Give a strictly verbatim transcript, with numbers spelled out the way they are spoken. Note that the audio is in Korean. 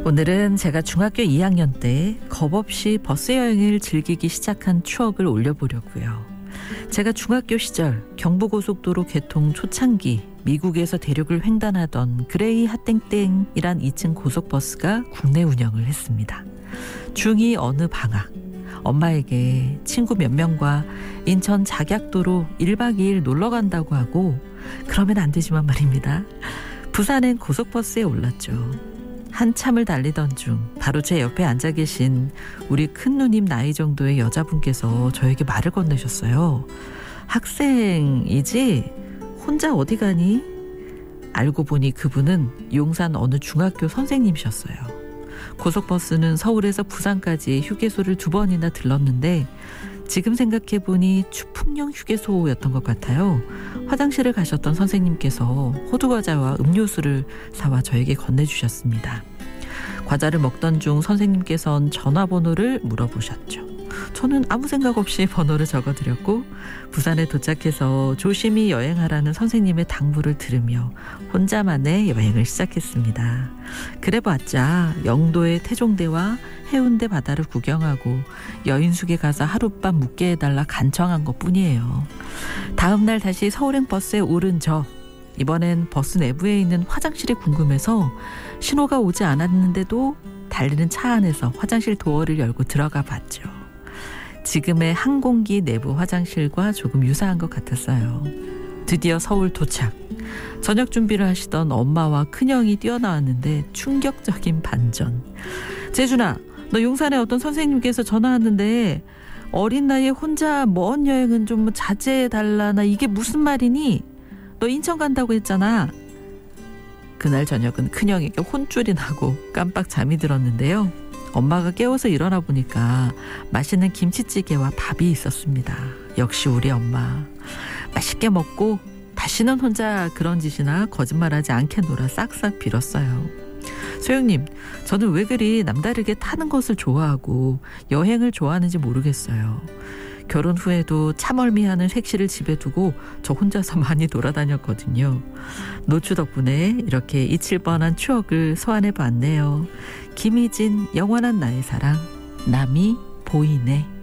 오늘은 제가 중학교 이 학년 때 겁없이 버스 여행을 즐기기 시작한 추억을 올려보려고요. 제가 중학교 시절 경부고속도로 개통 초창기 미국에서 대륙을 횡단하던 그레이 핫땡땡이란 이 층 고속버스가 국내 운영을 했습니다. 중이 어느 방학 엄마에게 친구 몇 명과 인천 작약도로 일 박 이 일 놀러 간다고 하고 그러면 안 되지만 말입니다. 부산행 고속버스에 올랐죠. 한참을 달리던 중 바로 제 옆에 앉아 계신 우리 큰누님 나이 정도의 여자분께서 저에게 말을 건네셨어요. 학생이지? 혼자 어디 가니? 알고 보니 그분은 용산 어느 중학교 선생님이셨어요. 고속버스는 서울에서 부산까지 휴게소를 두 번이나 들렀는데 지금 생각해보니 추풍령 휴게소였던 것 같아요. 화장실을 가셨던 선생님께서 호두과자와 음료수를 사와 저에게 건네주셨습니다. 과자를 먹던 중 선생님께서는 전화번호를 물어보셨죠. 저는 아무 생각 없이 번호를 적어드렸고 부산에 도착해서 조심히 여행하라는 선생님의 당부를 들으며 혼자만의 여행을 시작했습니다. 그래봤자 영도의 태종대와 해운대 바다를 구경하고 여인숙에 가서 하룻밤 묵게 해달라 간청한 것뿐이에요. 다음날 다시 서울행 버스에 오른 저 이번엔 버스 내부에 있는 화장실이 궁금해서 신호가 오지 않았는데도 달리는 차 안에서 화장실 도어를 열고 들어가 봤죠. 지금의 항공기 내부 화장실과 조금 유사한 것 같았어요. 드디어 서울 도착. 저녁 준비를 하시던 엄마와 큰형이 뛰어나왔는데 충격적인 반전. 재준아, 너 용산에 어떤 선생님께서 전화 왔는데 어린 나이에 혼자 먼 여행은 좀 자제해달라나 이게 무슨 말이니? 너 인천 간다고 했잖아. 그날 저녁은 큰형에게 혼쭐이 나고 깜빡 잠이 들었는데요. 엄마가 깨워서 일어나 보니까 맛있는 김치찌개와 밥이 있었습니다. 역시 우리 엄마. 맛있게 먹고 다시는 혼자 그런 짓이나 거짓말하지 않게 놀아 싹싹 빌었어요. 소영님, 저는 왜 그리 남다르게 타는 것을 좋아하고 여행을 좋아하는지 모르겠어요. 결혼 후에도 차멀미하는 색시를 집에 두고 저 혼자서 많이 돌아다녔거든요. 노추 덕분에 이렇게 잊힐 뻔한 추억을 소환해봤네요. 김희진, 영원한 나의 사랑, 남이 보이네.